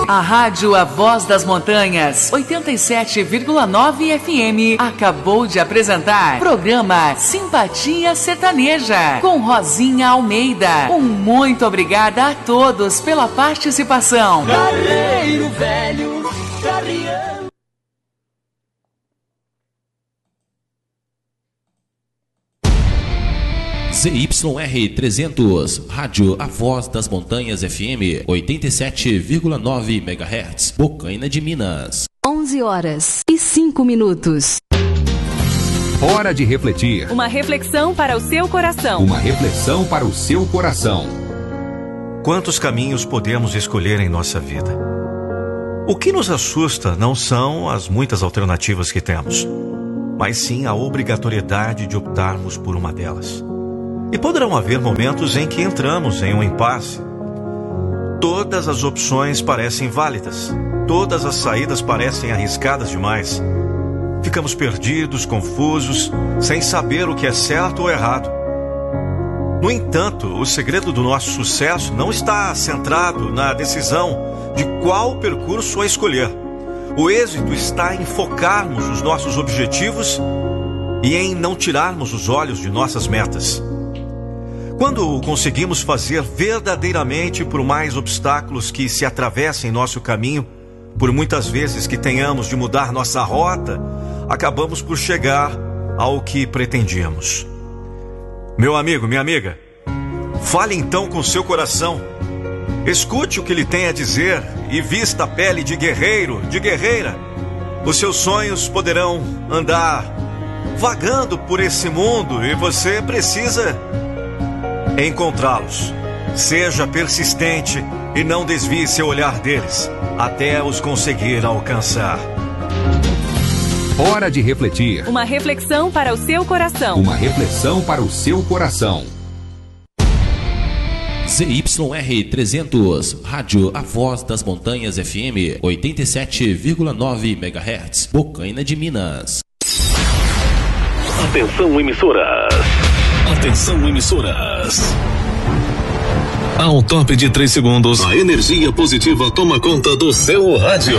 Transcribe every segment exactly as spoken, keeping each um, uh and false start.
A Rádio A Voz das Montanhas, oitenta e sete vírgula nove F M, acabou de apresentar programa Simpatia Sertaneja, com Rosinha Almeida. Um muito obrigada a todos pela participação. Carreiro velho, carreiro. Z Y R trezentos, Rádio A Voz das Montanhas F M, oitenta e sete vírgula nove megahertz, Bocaina de Minas. onze horas e cinco minutos. Hora de refletir. Uma reflexão para o seu coração. Uma reflexão para o seu coração. Quantos caminhos podemos escolher em nossa vida? O que nos assusta não são as muitas alternativas que temos, mas sim a obrigatoriedade de optarmos por uma delas. E poderão haver momentos em que entramos em um impasse. Todas as opções parecem válidas. Todas as saídas parecem arriscadas demais. Ficamos perdidos, confusos, sem saber o que é certo ou errado. No entanto, o segredo do nosso sucesso não está centrado na decisão de qual percurso a escolher. O êxito está em focarmos os nossos objetivos e em não tirarmos os olhos de nossas metas. Quando conseguimos fazer verdadeiramente, por mais obstáculos que se atravessem em nosso caminho, por muitas vezes que tenhamos de mudar nossa rota, acabamos por chegar ao que pretendíamos. Meu amigo, minha amiga, fale então com seu coração. Escute o que ele tem a dizer e vista a pele de guerreiro, de guerreira. Os seus sonhos poderão andar vagando por esse mundo e você precisa encontrá-los. Seja persistente e não desvie seu olhar deles até os conseguir alcançar. Hora de refletir. Uma reflexão para o seu coração. Uma reflexão para o seu coração. Z Y R trezentos, Rádio A Voz das Montanhas F M, oitenta e sete vírgula nove megahertz, Bocaina de Minas. Atenção, emissoras. Atenção, emissoras. Ao top de três segundos, a energia positiva toma conta do seu rádio.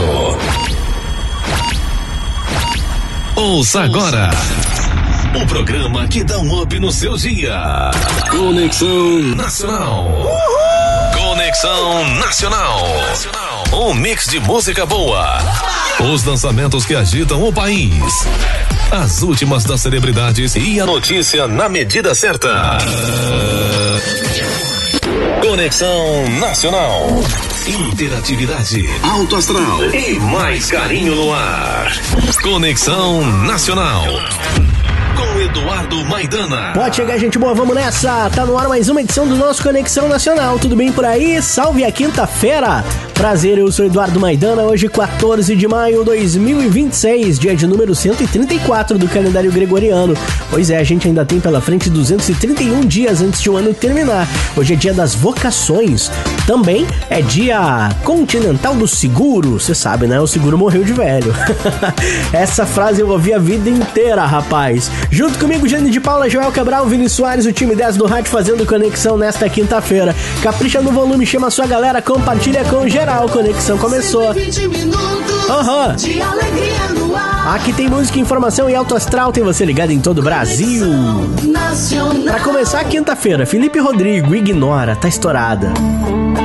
Ouça agora o programa que dá um up no seu dia. Conexão Nacional. Uhul. Conexão Nacional. Nacional. Um mix de música boa. Os lançamentos que agitam o país. As últimas das celebridades e a notícia na medida certa. Conexão Nacional. Interatividade, alto astral e mais carinho no ar. Conexão Nacional. Com Eduardo Maidana. Pode chegar, gente boa, vamos nessa. Tá no ar mais uma edição do nosso Conexão Nacional. Tudo bem por aí? Salve a quinta-feira. Prazer, eu sou Eduardo Maidana. Hoje, quatorze de maio de dois mil e vinte e seis, dia de número cento e trinta e quatro do calendário gregoriano. Pois é, a gente ainda tem pela frente duzentos e trinta e um dias antes de o ano terminar. Hoje é dia das vocações. Também é dia continental do seguro. Você sabe, né? O seguro morreu de velho. Essa frase eu ouvi a vida inteira, rapaz. Junto comigo, Jane de Paula, Joel Cabral, Vini Soares, o time dez do rádio fazendo conexão nesta quinta-feira. Capricha no volume, chama a sua galera, compartilha com geral. Conexão começou. Aham. Uhum. Aqui tem música, informação e alto astral. Tem você ligado em todo o Brasil. Pra começar a quinta-feira, Felipe Rodrigo, Ignora, tá estourada.